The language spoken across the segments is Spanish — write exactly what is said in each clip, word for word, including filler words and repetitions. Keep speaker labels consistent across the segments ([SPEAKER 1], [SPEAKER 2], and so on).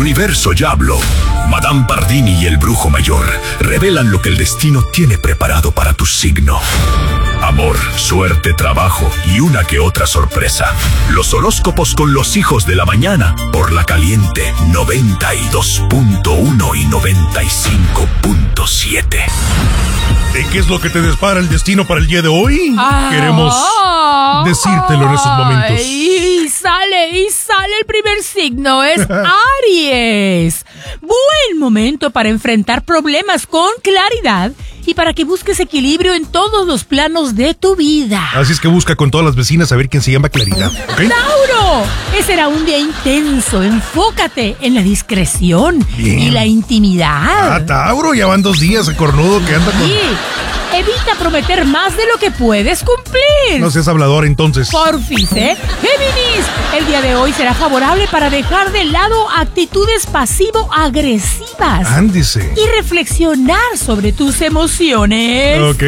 [SPEAKER 1] universo ya habló. Madame Pardini y el brujo mayor revelan lo que el destino tiene preparado para tu signo. Amor, suerte, trabajo y una que otra sorpresa. Los horóscopos con los hijos de la mañana por La Caliente noventa y dos punto uno y noventa y cinco punto siete.
[SPEAKER 2] ¿De qué es lo que te depara el destino para el día de hoy?
[SPEAKER 3] Ah,
[SPEAKER 2] Queremos decírtelo en estos momentos.
[SPEAKER 3] Y sale, y sale el primer signo, es Aries. Buen momento para enfrentar problemas con claridad y para que busques equilibrio en todos los planos de tu vida.
[SPEAKER 2] Así es que busca con todas las vecinas a ver quién se llama Claridad, ¿ok?
[SPEAKER 3] ¡Tauro! Ese será un día intenso. Enfócate en la discreción
[SPEAKER 2] Bien.
[SPEAKER 3] y la intimidad.
[SPEAKER 2] Ah, Tauro, ya van dos días el cornudo que anda con...
[SPEAKER 3] Sí. Evita prometer más de lo que puedes cumplir.
[SPEAKER 2] No seas hablador entonces.
[SPEAKER 3] Porfis, ¿eh? Géminis, el día de hoy será favorable para dejar de lado actitudes pasivo-agresivas.
[SPEAKER 2] Ándese.
[SPEAKER 3] Y reflexionar sobre tus emociones.
[SPEAKER 2] Ok.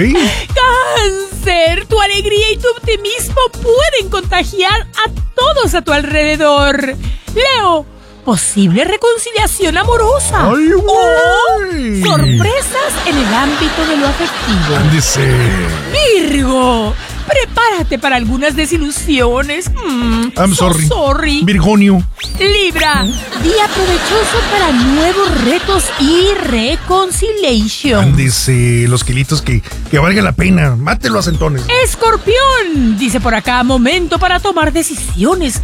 [SPEAKER 3] Cáncer, tu alegría y tu optimismo pueden contagiar a todos a tu alrededor. Leo, posible reconciliación amorosa.
[SPEAKER 2] ¡Ay, güey!
[SPEAKER 3] O sorpresas en el ámbito de lo afectivo.
[SPEAKER 2] Ándese.
[SPEAKER 3] Virgo, prepárate para algunas desilusiones. Mm,
[SPEAKER 2] I'm
[SPEAKER 3] so
[SPEAKER 2] sorry.
[SPEAKER 3] sorry.
[SPEAKER 2] Virgonio.
[SPEAKER 3] Libra, día provechoso para nuevos retos y reconciliation.
[SPEAKER 2] Ándese, los kilitos que, que valga la pena. Mátelo a centones.
[SPEAKER 3] Escorpión, dice por acá, momento para tomar decisiones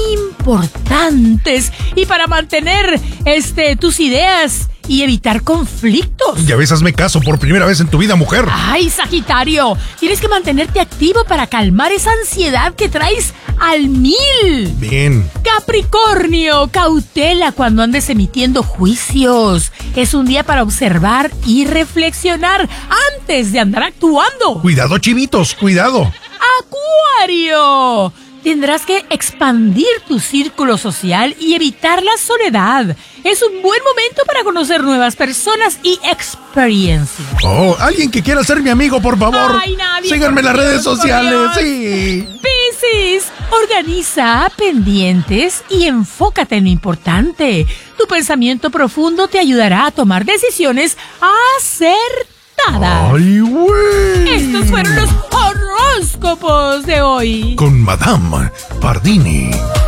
[SPEAKER 3] importantes y para mantener este tus ideas y evitar conflictos.
[SPEAKER 2] Ya ves, hazme caso por primera vez en tu vida, mujer.
[SPEAKER 3] Ay, Sagitario, tienes que mantenerte activo para calmar esa ansiedad que traes al mil.
[SPEAKER 2] Bien.
[SPEAKER 3] Capricornio, cautela cuando andes emitiendo juicios. Es un día para observar y reflexionar antes de andar actuando.
[SPEAKER 2] Cuidado, chivitos, cuidado.
[SPEAKER 3] Acuario, tendrás que expandir tu círculo social y evitar la soledad. Es un buen momento para conocer nuevas personas y experiencias.
[SPEAKER 2] Oh, alguien que quiera ser mi amigo, por favor.
[SPEAKER 3] Ay, nadie,
[SPEAKER 2] síganme en las
[SPEAKER 3] por
[SPEAKER 2] redes
[SPEAKER 3] Dios,
[SPEAKER 2] sociales,
[SPEAKER 3] por Dios.
[SPEAKER 2] sí.
[SPEAKER 3] Piscis, organiza pendientes y enfócate en lo importante. Tu pensamiento profundo te ayudará a tomar decisiones acertadas.
[SPEAKER 2] Ay, güey.
[SPEAKER 3] Estos fueron los horóscopos de hoy.
[SPEAKER 2] Con Madame Pardini.